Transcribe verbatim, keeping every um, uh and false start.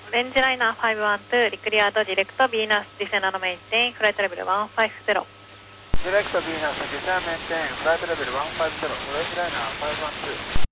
レンジライナーファイブワンツー、リクリアードディレクトビーナスディセンダーのメインテイン、フライトレベルワンファイブゼロ。 ディレクトビーナスディセンダーメインテイン、フライトレベルワンファイブゼロ、レンジライナーファイブワンツー。